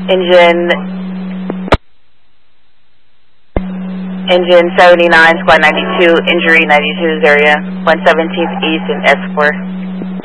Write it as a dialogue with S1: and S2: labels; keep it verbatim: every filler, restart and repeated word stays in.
S1: Engine, engine seventy-nine, squad ninety-two, injury ninety-two's area, one seventeenth East and S four.